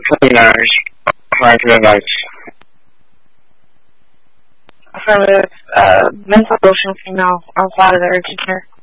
29. Affirmative votes. Affirmative. Mental emotional female. I'll apply to the urgent care.